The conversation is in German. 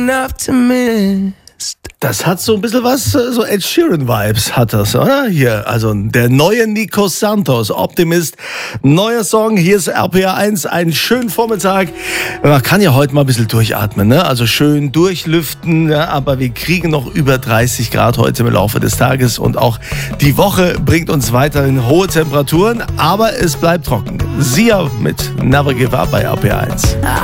Das hat so ein bisschen was, so Ed Sheeran-Vibes hat das, oder? Hier, also der neue Nico Santos, Optimist, neuer Song, hier ist RPA 1, einen schönen Vormittag. Man kann ja heute mal ein bisschen durchatmen, ne? Also schön durchlüften, ja, aber wir kriegen noch über 30 Grad heute im Laufe des Tages und auch die Woche bringt uns weiterhin hohe Temperaturen, aber es bleibt trocken. Sia mit Never Give Up bei RPA 1.